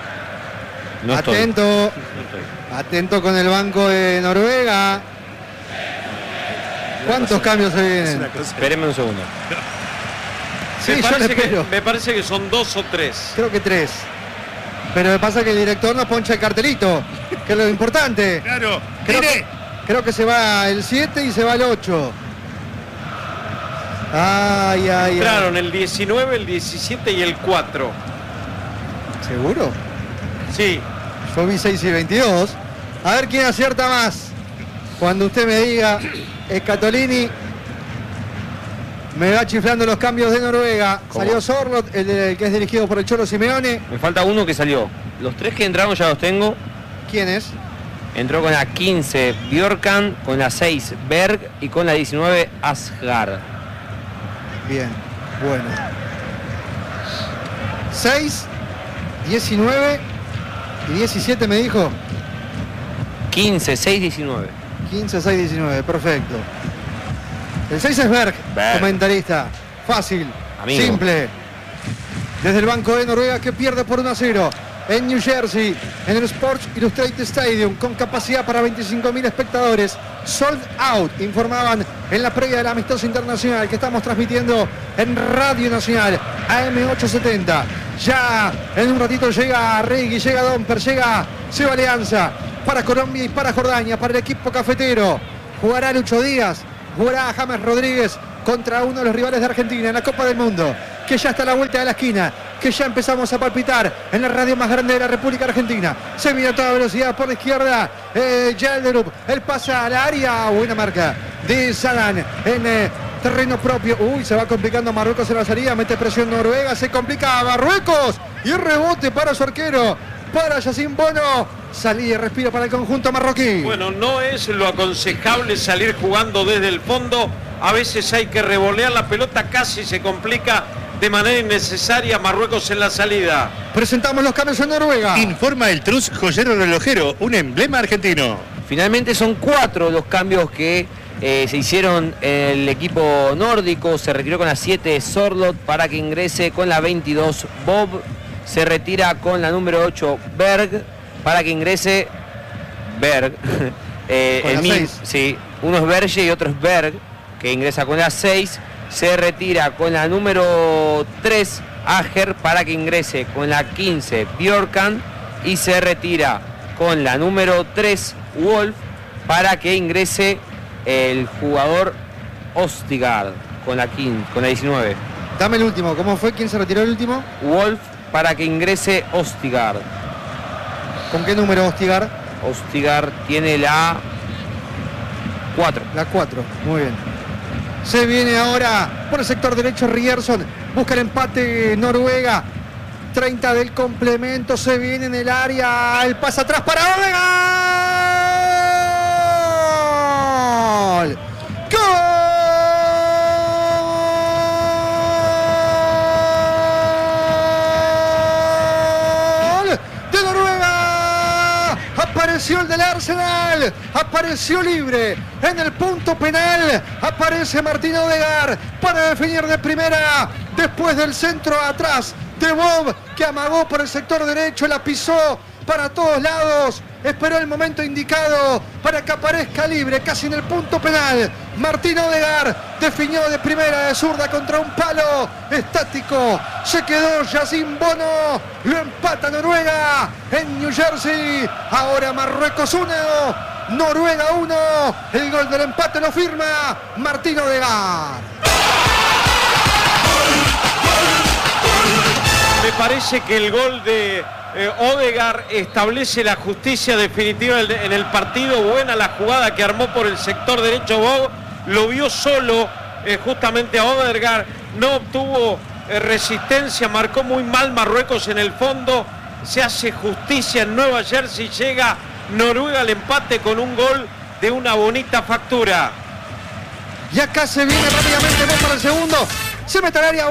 No estoy. atento, No estoy. atento con el banco de Noruega. ¿Cuántos cambios se vienen? Espéreme un segundo. Sí, me, yo parece le que, espero. me parece que son dos o tres. Creo que tres. Pero me pasa que el director nos poncha el cartelito, que es lo importante. Claro, Creo mire. que, creo que se va el siete y se va el ocho. Ay, ay, ay. Entraron el diecinueve, el diecisiete y el cuatro. ¿Seguro? Sí, Yo vi seis y veintidós. A ver quién acierta más. Cuando usted me diga, Scatolini me va chiflando los cambios de Noruega. ¿Cómo? Salió Sorloth, el, de- el que es dirigido por el Cholo Simeone. Me falta uno que salió. Los tres que entraron ya los tengo. ¿Quién es? Entró con la quince Bjorkan, con la seis Berg y con la diecinueve Asgard. Bien, bueno. seis, diecinueve y diecisiete me dijo. quince, seis, diecinueve. quince, seis, diecinueve, perfecto. El seis es Berg, Berg. comentarista. Fácil, Amigo. simple. Desde el banco de Noruega, que pierde por uno a cero. en New Jersey, en el Sports Illustrated Stadium, con capacidad para veinticinco mil espectadores. Sold out, informaban en la previa del amistoso internacional que estamos transmitiendo en Radio Nacional, A M ochocientos setenta. Ya en un ratito llega Regui, llega Domper, llega Seba Alianza para Colombia y para Jordania, para el equipo cafetero. Jugará Lucho Díaz, jugará James Rodríguez contra uno de los rivales de Argentina en la Copa del Mundo, que ya está a la vuelta de la esquina, que ya empezamos a palpitar en la radio más grande de la República Argentina. Se viene a toda velocidad por la izquierda, eh, Gelderup, el pase al área, buena marca de Sagan en eh, terreno propio. Uy, se va complicando Marruecos en la salida, mete presión Noruega, se complica a Marruecos y rebote para su arquero, para Yacine Bono. Salida y respiro para el conjunto marroquí. Bueno, no es lo aconsejable salir jugando desde el fondo. A veces hay que revolear la pelota, casi se complica de manera innecesaria Marruecos en la salida. Presentamos los cambios en Noruega. Informa el Trus Joyero Relojero, un emblema argentino. Finalmente son cuatro los cambios que eh, se hicieron en el equipo nórdico. Se retiró con la siete Sorlot para que ingrese con la veintidós Bob. Se retira con la número ocho Berg para que ingrese Berg. eh, Con el la mismo, seis. sí, uno es Berge y otro es Berg, que ingresa con la seis. Se retira con la número tres Ager para que ingrese con la quince Bjorkan. Y se retira con la número tres Wolf para que ingrese el jugador Ostigard con la quince, con la diecinueve. Dame el último, ¿cómo fue? ¿Quién se retiró el último? Wolf para que ingrese Ostigard. ¿Con qué número Ostigard? Ostigard tiene la cuatro. La cuatro, muy bien. Se viene ahora por el sector derecho Rierson, busca el empate Noruega. treinta del complemento, se viene en el área, el pase atrás para Odegaard. ¡Gol de Noruega! Apareció el del Arsenal, apareció libre en el punto penal, aparece Martín Odegaard para definir de primera después del centro atrás de Bob, que amagó por el sector derecho, la pisó para todos lados, esperó el momento indicado para que aparezca libre, casi en el punto penal. Martín Odegaard definió de primera de zurda contra un palo estático, se quedó Yacine Bono, lo empata Noruega en New Jersey. Ahora Marruecos uno, Noruega uno, el gol del empate lo firma Martín Odegaard. Me parece que el gol de eh, Odegaard establece la justicia definitiva en el partido. Buena la jugada que armó por el sector derecho Bob. Lo vio solo eh, justamente a Odegaard. No obtuvo eh, resistencia. Marcó muy mal Marruecos en el fondo. Se hace justicia en Nueva Jersey. Llega Noruega al empate con un gol de una bonita factura. Y acá se viene rápidamente Bob para el segundo. Se mete al área,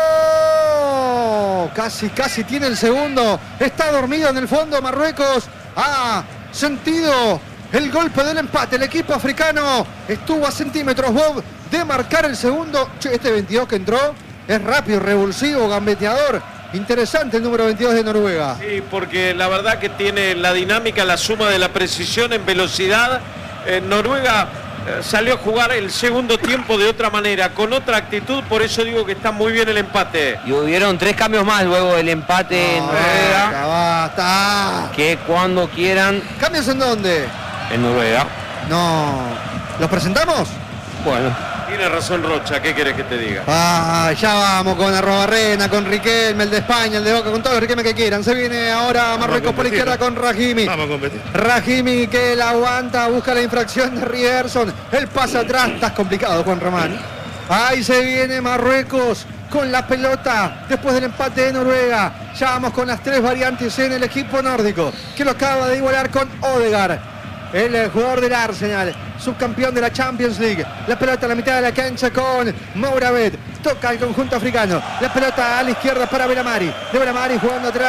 ¡oh! Casi, casi tiene el segundo. Está dormido en el fondo Marruecos. Ha sentido el golpe del empate. El equipo africano estuvo a centímetros, Bob, de marcar el segundo. Che, este veintidós que entró es rápido, revulsivo, gambeteador. Interesante el número veintidós de Noruega. Sí, porque la verdad que tiene la dinámica, la suma de la precisión en velocidad. Eh, Noruega salió a jugar el segundo tiempo de otra manera, con otra actitud, por eso digo que está muy bien el empate. Y hubieron tres cambios más luego del empate en Noruega. Basta. Que cuando quieran. ¿Cambios en dónde? En Noruega. No. ¿Los presentamos? Bueno. Tiene razón Rocha, ¿qué querés que te diga? Ah, ya vamos con Arrobarrena, con Riquelme, el de España, el de Boca, con todos los Riquelme que quieran. Se viene ahora Marruecos por la izquierda con Rahimi. Vamos a competir. Rahimi que la aguanta, busca la infracción de Rierson. El pase atrás, estás complicado, Juan Román. Ahí se viene Marruecos con la pelota después del empate de Noruega. Ya vamos con las tres variantes en el equipo nórdico, que lo acaba de igualar con Odegaard, el jugador del Arsenal, subcampeón de la Champions League. La pelota a la mitad de la cancha con Mouravet. Toca el conjunto africano. La pelota a la izquierda para Belamari. De Belamari jugando atrás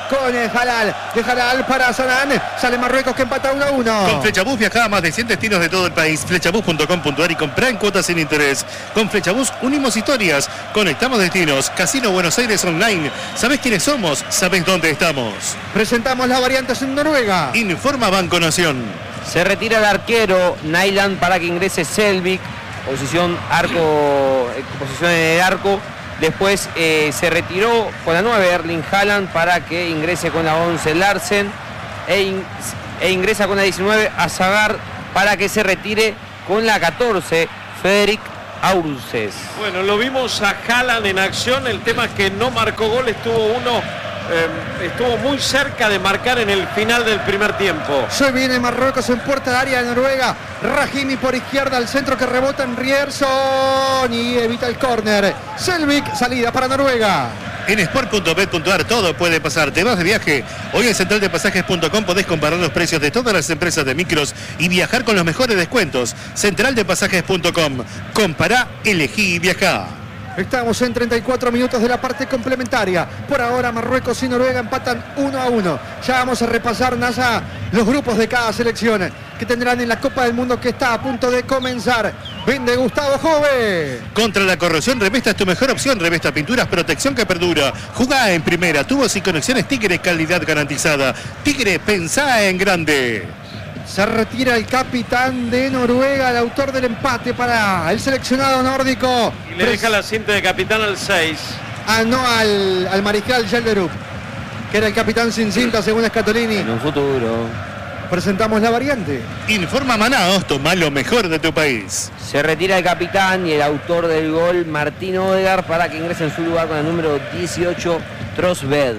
con el Halal. De Halal para Sanán. Sale Marruecos que empata uno a uno. Con Flechabús viaja a más de cien destinos de todo el país. Flechabús punto com punto ar y comprá en cuotas sin interés. Con Flechabús unimos historias, conectamos destinos. Casino Buenos Aires Online. ¿Sabés quiénes somos? ¿Sabés dónde estamos? Presentamos las variantes en Noruega. Informa Banco Nación. Se retira el arquero Nyland para que ingrese Selvik. Posición arco, eh, posición en el arco. Después eh, se retiró con la nueve Erling Haaland para que ingrese con la once Larsen. E, in, e ingresa con la diecinueve Azagar para que se retire con la catorce Fredrik Aurses. Bueno, lo vimos a Haaland en acción. El tema es que no marcó gol. Estuvo uno... Eh, estuvo muy cerca de marcar en el final del primer tiempo. Se viene Marruecos en puerta de área de Noruega. Rahimi por izquierda al centro que rebota en Rierson y evita el córner. Selvik, salida para Noruega. En sport punto bet punto ar todo puede pasar. ¿Te vas de viaje? Hoy en central de pasajes punto com podés comparar los precios de todas las empresas de micros y viajar con los mejores descuentos. central de pasajes punto com. Compará, elegí y viajá. Estamos en treinta y cuatro minutos de la parte complementaria. Por ahora Marruecos y Noruega empatan uno a uno. Ya vamos a repasar, Nasa, los grupos de cada selección que tendrán en la Copa del Mundo que está a punto de comenzar. Vende Gustavo Jove. Contra la corrosión, Revesta es tu mejor opción. Revesta Pinturas, protección que perdura. Jugá en primera, tubos y conexiones Tigre, calidad garantizada. Tigre, pensá en grande. Se retira el capitán de Noruega, el autor del empate para el seleccionado nórdico. Y le deja la cinta de capitán al seis. Ah, no, al, al mariscal Gelderup, que era el capitán sin cinta según Scatolini. En un futuro. Presentamos la variante. Informa Manaos, toma lo mejor de tu país. Se retira el capitán y el autor del gol, Martín Odegaard, para que ingrese en su lugar con el número dieciocho, Trosved.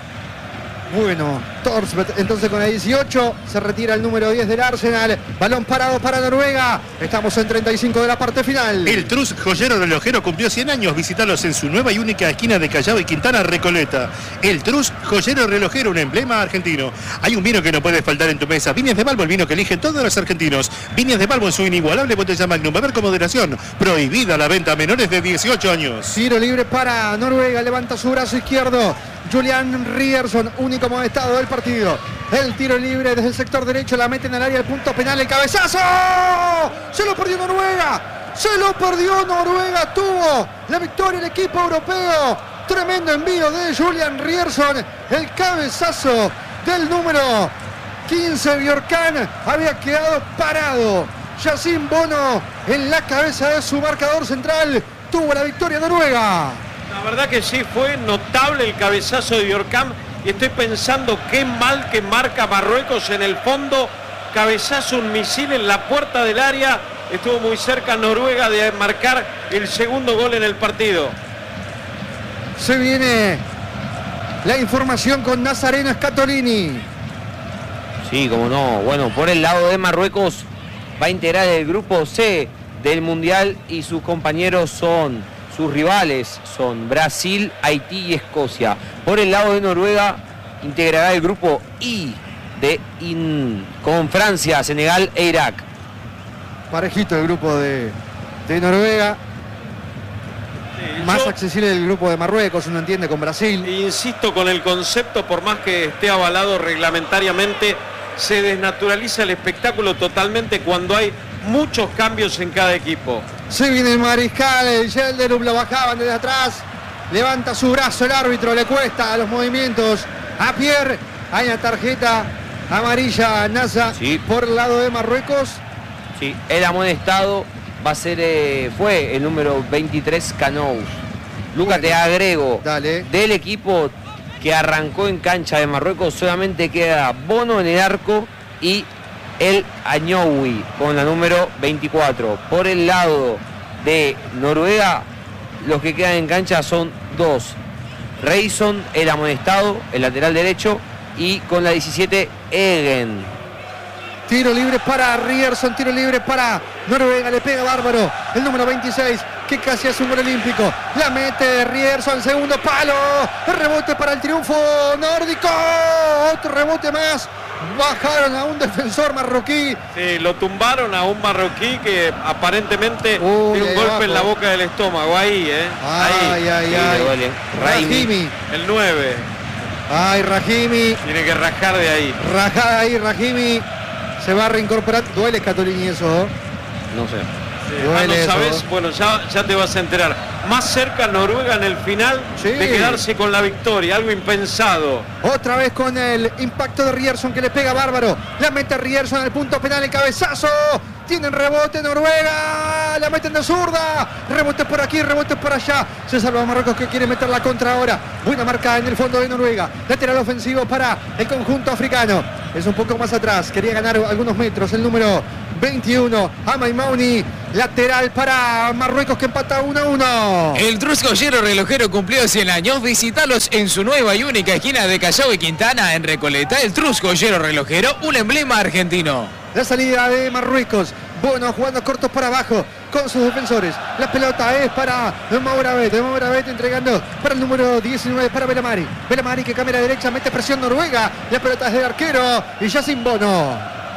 Bueno, Torsbet entonces con la dieciocho, se retira el número diez del Arsenal. Balón parado para Noruega. Estamos en treinta y cinco de la parte final. El Trus Joyero Relojero cumplió cien años. Visítalos en su nueva y única esquina de Callao y Quintana Recoleta. El Trus Joyero Relojero, un emblema argentino. Hay un vino que no puede faltar en tu mesa. Viñas de Balbo, el vino que eligen todos los argentinos. Viñas de Balbo en su inigualable botella Magnum. Beber con moderación. Prohibida la venta a menores de dieciocho años. Tiro libre para Noruega. Levanta su brazo izquierdo Julian Rierson, único amonestado del partido. El tiro libre desde el sector derecho, la meten al área, el punto penal, el cabezazo. Se lo perdió Noruega. Se lo perdió Noruega. Tuvo la victoria el equipo europeo. Tremendo envío de Julian Rierson. El cabezazo del número quince, Bjorkan, había quedado parado. Yacine Bono en la cabeza de su marcador central. Tuvo la victoria Noruega. La verdad que sí, fue notable el cabezazo de Bjorkan. Y estoy pensando qué mal que marca Marruecos en el fondo. Cabezazo, un misil en la puerta del área. Estuvo muy cerca Noruega de marcar el segundo gol en el partido. Se viene la información con Nazareno Scatolini. Sí, como no. Bueno, por el lado de Marruecos va a integrar el grupo C del Mundial y sus compañeros son, sus rivales son Brasil, Haití y Escocia. Por el lado de Noruega integrará el grupo I de in, con Francia, Senegal e Irak. Parejito el grupo de, de Noruega. Sí, Más yo accesible el grupo de Marruecos, uno entiende, con Brasil. insisto con el concepto, por más que esté avalado reglamentariamente, se desnaturaliza el espectáculo totalmente cuando hay muchos cambios en cada equipo. Se viene el mariscal, el Gelderup, lo bajaban desde atrás. Levanta su brazo el árbitro, le cuesta los movimientos a Pierre. Hay una tarjeta amarilla a Nasa, Sí. por el lado de Marruecos. Sí, el amonestado va a ser, eh, fue el número veintitrés, Canous. Luca, te agrego, Dale. del equipo que arrancó en cancha de Marruecos solamente queda Bono en el arco y el Añoui con la número veinticuatro. Por el lado de Noruega, los que quedan en cancha son dos. Reison, el amonestado, el lateral derecho, y con la diecisiete, Egen. Tiro libre para Rierson, tiro libre para Noruega, le pega bárbaro. El número veintiséis, que casi hace un gol olímpico. La mete Rierson, segundo palo. El rebote para el triunfo nórdico. Otro rebote más. Bajaron a un defensor marroquí. Sí, lo tumbaron a un marroquí que aparentemente Uy, dio un ahí golpe abajo. en la boca del estómago. Ahí, ¿eh? Ay, Ahí. ay, Sí, ay. le duele. Raimi. Rahimi. El nueve. Ay, Rahimi. Tiene que rajar de ahí. Rajada ahí, Rahimi. Se va a reincorporar. Duele Scatolini eso. No sé. Sí, Duele ah, no eso. sabes, bueno, ya, ya te vas a enterar. Más cerca Noruega en el final Sí. de quedarse con la victoria, algo impensado. Otra vez con el impacto de Rierson que le pega bárbaro. La mete Rierson al punto penal, el cabezazo. Tienen rebote Noruega. La meten de zurda. Rebote por aquí, rebote por allá. Se salva Marruecos que quiere meter la contra ahora. Buena marca en el fondo de Noruega. Lateral ofensivo para el conjunto africano. Es un poco más atrás. Quería ganar algunos metros. El número veintiuno, Amay Mauni. Lateral para Marruecos que empata uno a uno. El Truscollero Relojero cumplió cien años. Visítalos en su nueva y única esquina de Callao y Quintana en Recoleta. El Truscollero Relojero, un emblema argentino. La salida de Marruecos. Bono jugando cortos para abajo con sus defensores. La pelota es para Mourabet. Mourabet entregando para el número diecinueve para Belamari. Belamari que cambia a la derecha, mete presión Noruega. La pelota es del arquero y ya sin Bono.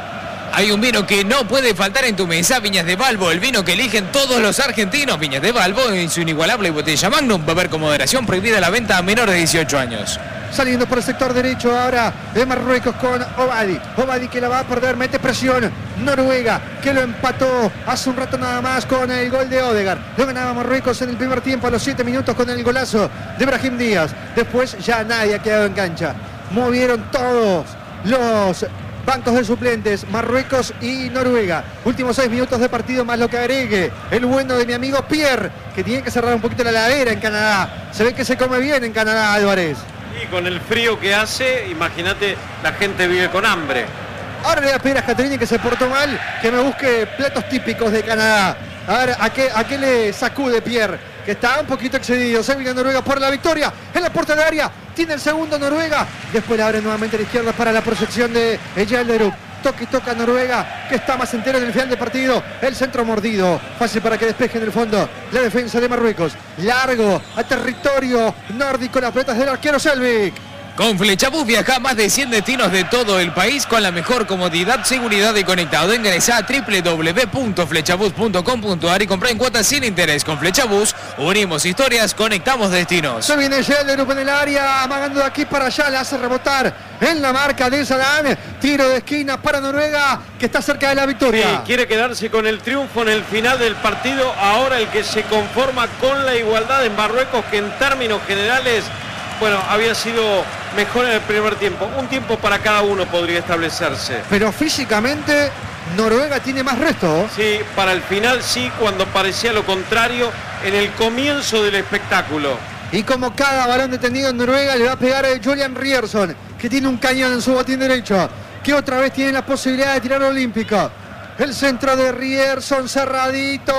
Hay un vino que no puede faltar en tu mesa, Viñas de Balbo, el vino que eligen todos los argentinos. Viñas de Balbo en su inigualable botella Magnum, beber con moderación, prohibida la venta a menores de dieciocho años. Saliendo por el sector derecho ahora de Marruecos con Obadi. Obadi que la va a perder, mete presión. Noruega que lo empató hace un rato nada más con el gol de Odegaard. Lo ganaba Marruecos en el primer tiempo a los siete minutos con el golazo de Brahim Díaz. Después ya nadie ha quedado en cancha. Movieron todos los bancos de suplentes, Marruecos y Noruega. Últimos seis minutos de partido más lo que agregue el bueno de mi amigo Pierre, que tiene que cerrar un poquito la heladera en Canadá. Se ve que se come bien en Canadá, Álvarez. Y con el frío que hace, imagínate, la gente vive con hambre. Ahora le voy a pedir a Scatolini, que se portó mal, que me busque platos típicos de Canadá. A ver, ¿a qué, a qué le sacude Pierre? Que está un poquito excedido. Se viene Noruega por la victoria en la puerta de área. Tiene el segundo Noruega. Después le abre nuevamente a la izquierda para la proyección de Yelderup. Toque y toca Noruega, que está más entero en el final del partido. El centro mordido. Fácil para que despeje en el fondo la defensa de Marruecos. Largo a territorio nórdico. Las pelotas del arquero Selvik. Con Flechabús viaja a más de cien destinos de todo el país con la mejor comodidad, seguridad y conectado. Ingresa a doble u doble u doble u punto flechabús punto com punto a r y compra en cuotas sin interés. Con Flechabús unimos historias, conectamos destinos. Se viene Yelderup en el área, amagando de aquí para allá, la hace rebotar en la marca de Salam. Tiro de esquina para Noruega, que está cerca de la victoria. Sí, quiere quedarse con el triunfo en el final del partido. Ahora el que se conforma con la igualdad en Marruecos, que en términos generales, bueno, había sido mejor en el primer tiempo. Un tiempo para cada uno podría establecerse. Pero físicamente Noruega tiene más resto. Sí, para el final sí, cuando parecía lo contrario en el comienzo del espectáculo. Y como cada balón detenido en Noruega le va a pegar a Julian Rierson, que tiene un cañón en su botín derecho, que otra vez tiene la posibilidad de tirar olímpico. El centro de Rierson cerradito.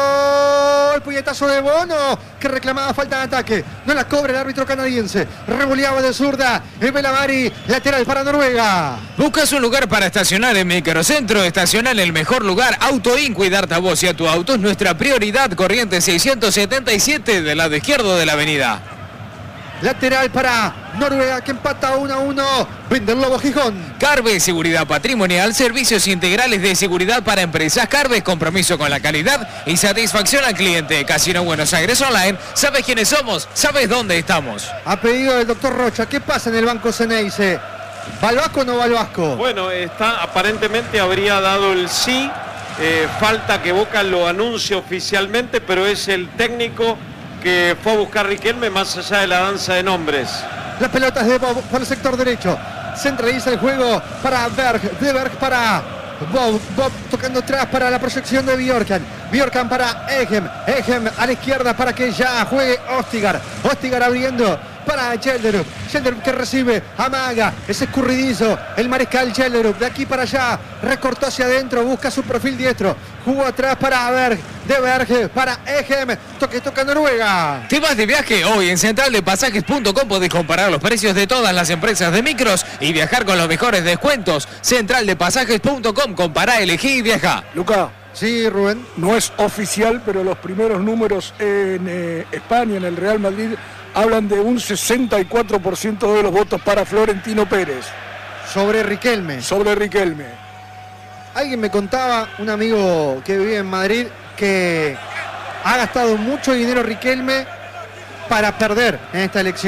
El puñetazo de Bono, que reclamaba falta de ataque. No la cobra el árbitro canadiense. Revoleaba de zurda el Belamari, lateral para Noruega. ¿Buscas un lugar para estacionar en Microcentro? Estaciona en el mejor lugar. Autoin, cuidarte a vos y a tu auto es nuestra prioridad. Corriente seiscientos setenta y siete del lado izquierdo de la avenida. Lateral para Noruega, que empata uno a uno. Vende el Lobo Gijón. Carve, seguridad patrimonial, servicios integrales de seguridad para empresas. Carve, compromiso con la calidad y satisfacción al cliente. Casino Buenos Aires Online. ¿Sabes quiénes somos? ¿Sabes dónde estamos? A pedido del doctor Rocha, ¿qué pasa en el banco Ceneice? ¿Va al Vasco o no va al Vasco? Bueno, está, aparentemente habría dado el sí. Eh, falta que Boca lo anuncie oficialmente, pero es el técnico que fue a buscar Riquelme más allá de la danza de nombres. Las pelotas de Bob por el sector derecho. Centraliza el juego para Berg. De Berg para Bob. Bob tocando atrás para la proyección de Bjorkan. Bjorkan para Egem. Egem a la izquierda para que ya juegue Ostigar. Ostigar abriendo para Yelderup. Yelderup que recibe, amaga, es escurridizo. El mariscal Yelderup de aquí para allá. Recortó hacia adentro, busca su perfil diestro. Jugó atrás para Berg. De Berg para Egem. Toque, toca Noruega. ¿Te vas de viaje? Hoy en central de pasajes punto com podés comparar los precios de todas las empresas de micros y viajar con los mejores descuentos. central de pasajes punto com, compará, elegí y viaja. Luca. Sí, Rubén. No es oficial, pero los primeros números en eh, España, en el Real Madrid, hablan de un sesenta y cuatro por ciento de los votos para Florentino Pérez. Sobre Riquelme. Sobre Riquelme. Alguien me contaba, un amigo que vive en Madrid, que ha gastado mucho dinero Riquelme para perder en esta elección.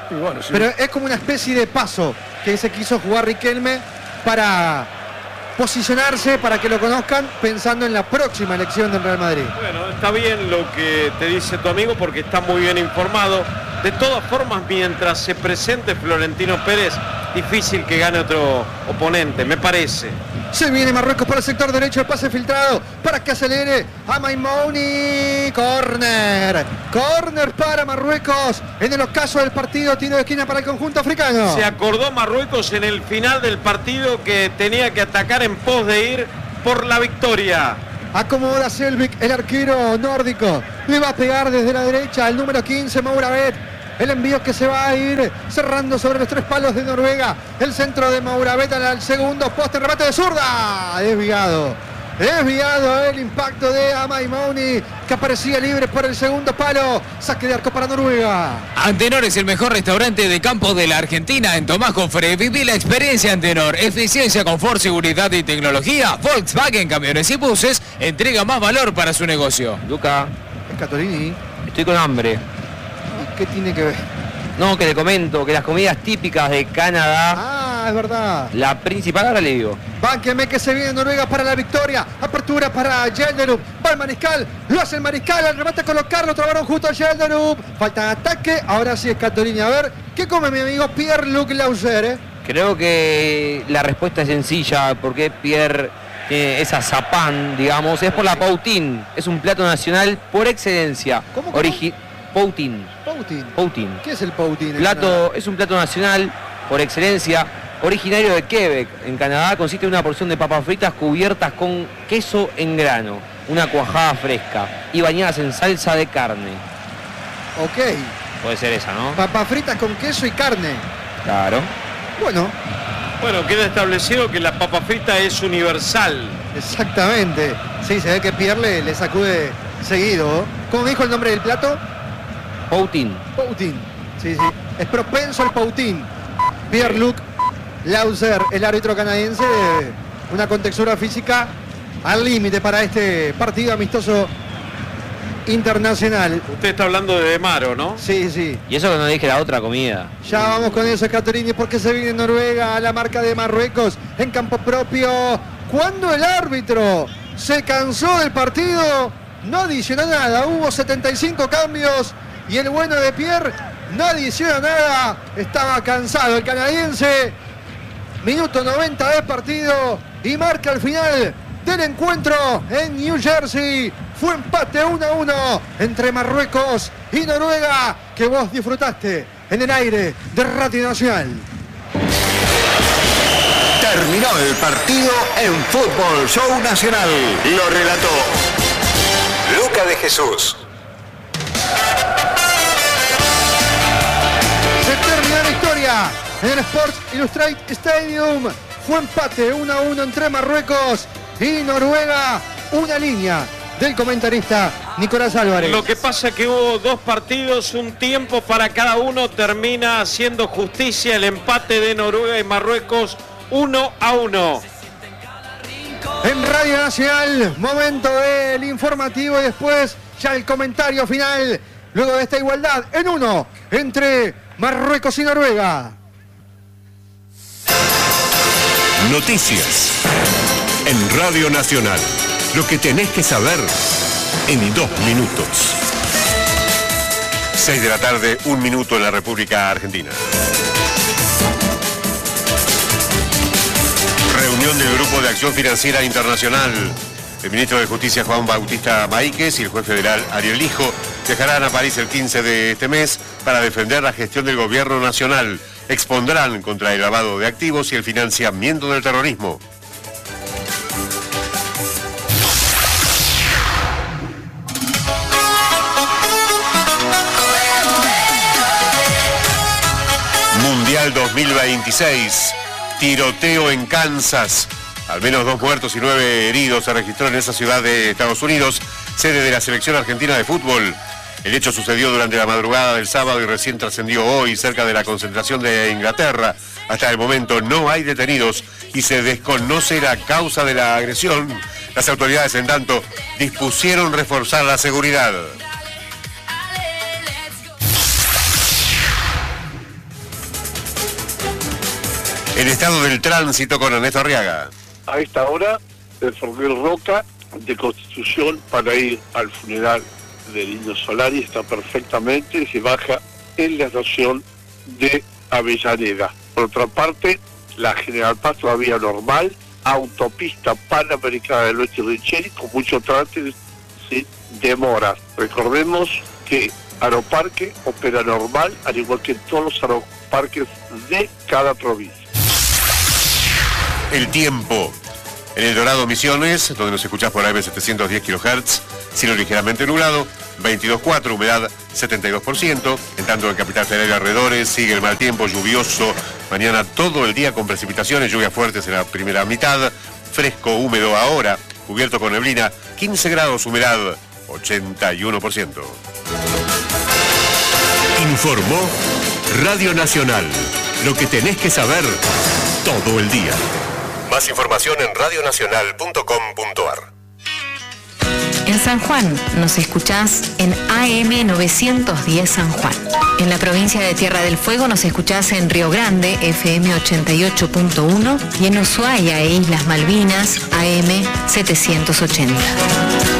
Y bueno, sí. Pero es como una especie de paso que se quiso jugar Riquelme para posicionarse, para que lo conozcan, pensando en la próxima elección del Real Madrid. Bueno, está bien lo que te dice tu amigo porque está muy bien informado. De todas formas, mientras se presente Florentino Pérez, difícil que gane otro oponente, me parece. Se viene Marruecos por el sector derecho, el pase filtrado para que acelere a Maimouni. Corner, corner para Marruecos. En el ocaso del partido, tiro de esquina para el conjunto africano. Se acordó Marruecos en el final del partido que tenía que atacar en pos de ir por la victoria. Acomoda Selvik, el arquero nórdico. Le va a pegar desde la derecha el número quince, Mouravet. El envío que se va a ir cerrando sobre los tres palos de Noruega. El centro de Mouravet al segundo poste, remate de zurda. Desviado. Desviado el impacto de Amaimouni, que aparecía libre por el segundo palo. Saque de arco para Noruega. Antenor es el mejor restaurante de campo de la Argentina. En Tomás Jofre, viví la experiencia Antenor. Eficiencia, confort, seguridad y tecnología. Volkswagen Camiones y Buses entrega más valor para su negocio. Luca, Scatolini, estoy con hambre. ¿qué tiene que ver? No, que le comento que las comidas típicas de Canadá, Ah, es verdad. la principal, ahora le digo. Bánqueme que se viene Noruega para la victoria. Apertura para Gelderup. Va el Mariscal. Lo hace el Mariscal. El remate a colocarlo. Trabaron justo a Gelderup. Falta ataque. Ahora sí es Scatolini. A ver, ¿qué come mi amigo Pierre-Luc Lauser? Eh? Creo que la respuesta es sencilla, porque Pierre tiene esa zapán, digamos, es por la poutine. Es un plato nacional por excelencia. ¿Cómo, cómo? Origi- Poutine. Poutine. Poutine. ¿Qué es el Poutine? en Plato, Canadá? es un plato nacional por excelencia, originario de Quebec, en Canadá. Consiste en una porción de papas fritas cubiertas con queso en grano, una cuajada fresca y bañadas en salsa de carne. Ok. Puede ser esa, ¿no? Papas fritas con queso y carne. Claro. Bueno, Bueno, queda establecido que la papa frita es universal. exactamente. Sí, se ve que Pierre le, le sacude seguido. ¿Cómo dijo el nombre del plato? Poutine. Poutine. Sí, sí. Es propenso al Poutine. Pierre-Luc Lauser, el árbitro canadiense, de una contextura física al límite para este partido amistoso internacional. Usted está hablando de Demaro, ¿no? Sí, sí. Y eso que no dije la otra comida. Ya vamos con eso, Scatolini, porque se viene Noruega a la marca de Marruecos en campo propio. Cuando el árbitro se cansó del partido, no adicionó nada. Hubo setenta y cinco cambios y el bueno de Pierre no adiciona nada. Estaba cansado el canadiense. Minuto noventa de partido y marca el final del encuentro en New Jersey. Fue empate uno a uno entre Marruecos y Noruega, que vos disfrutaste en el aire de Radio Nacional. Terminó el partido en Fútbol Show Nacional. Lo relató Luca de Jesús. Se terminó la historia en el Sports Illustrated Stadium. Fue empate uno a uno entre Marruecos y Noruega. Una línea del comentarista Nicolás Álvarez. Lo que pasa es que hubo dos partidos, un tiempo para cada uno, termina haciendo justicia el empate de Noruega y Marruecos uno a uno. En Radio Nacional, momento del informativo y después ya el comentario final, luego de esta igualdad en uno entre Marruecos y Noruega. Noticias en Radio Nacional. Lo que tenés que saber en dos minutos. seis de la tarde, un minuto en la República Argentina. Reunión del Grupo de Acción Financiera Internacional. El ministro de Justicia Juan Bautista Maíquez y el juez federal Ariel Lijo viajarán a París el quince de este mes para defender la gestión del gobierno nacional. Expondrán contra el lavado de activos y el financiamiento del terrorismo. Mundial dos mil veintiséis, tiroteo en Kansas. Al menos dos muertos y nueve heridos se registró en esa ciudad de Estados Unidos, sede de la selección argentina de fútbol. El hecho sucedió durante la madrugada del sábado y recién trascendió hoy cerca de la concentración de Inglaterra. Hasta el momento no hay detenidos y se desconoce la causa de la agresión. Las autoridades, en tanto, dispusieron reforzar la seguridad. El estado del tránsito con Ernesto Arriaga. A esta hora, el ferrocarril Roca de Constitución para ir al funeral del Indio Solari está perfectamente, se baja en la estación de Avellaneda. Por otra parte, la General Paz todavía normal, autopista Panamericana del Oeste Richeri con mucho tránsito sin demoras. Recordemos que Aeroparque opera normal, al igual que todos los aeroparques de cada provincia. El tiempo. En El Dorado, Misiones, donde nos escuchás por A M setecientos diez kilohertz, cielo ligeramente nublado, veintidós coma cuatro, humedad setenta y dos por ciento. En tanto, en Capital Federal y alrededores sigue el mal tiempo, lluvioso. Mañana todo el día con precipitaciones, lluvias fuertes en la primera mitad. Fresco, húmedo ahora, cubierto con neblina, quince grados, humedad ochenta y uno por ciento. Informó Radio Nacional. Lo que tenés que saber todo el día. Más información en radionacional punto com punto ar. En San Juan nos escuchás en A M novecientos diez San Juan. En la provincia de Tierra del Fuego nos escuchás en Río Grande, F M ochenta y ocho punto uno, y en Ushuaia e Islas Malvinas, A M setecientos ochenta.